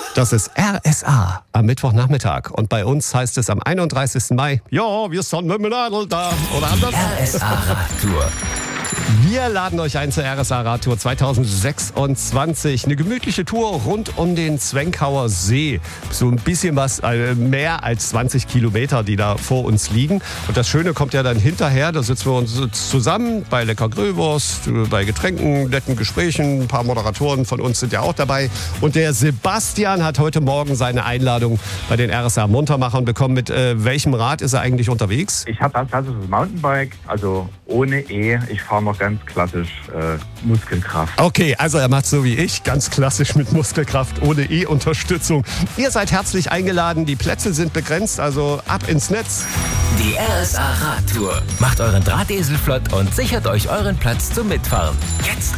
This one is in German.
Das ist RSA am Mittwochnachmittag. Und bei uns heißt es am 31. Mai, ja, wir sind mit dem Radl da. Oder anders? RSA Radtour. Wir laden euch ein zur RSA Radtour 2026. Eine gemütliche Tour rund um den Zwenkauer See. So ein bisschen was, mehr als 20 Kilometer, die da vor uns liegen. Und das Schöne kommt ja dann hinterher. Da sitzen wir uns zusammen bei lecker Grillwurst, bei Getränken, netten Gesprächen. Ein paar Moderatoren von uns sind ja auch dabei. Und der Sebastian hat heute Morgen seine Einladung bei den RSA Muntermachern bekommen. Mit welchem Rad ist er eigentlich unterwegs? Ich habe ein klassisches Mountainbike, also ohne E. Ich fahre noch ganz klassisch Muskelkraft. Okay, also er macht so wie ich, ganz klassisch mit Muskelkraft, ohne E-Unterstützung. Ihr seid herzlich eingeladen, die Plätze sind begrenzt, also ab ins Netz. Die RSA Radtour. Macht euren Drahtesel flott und sichert euch euren Platz zum Mitfahren. Jetzt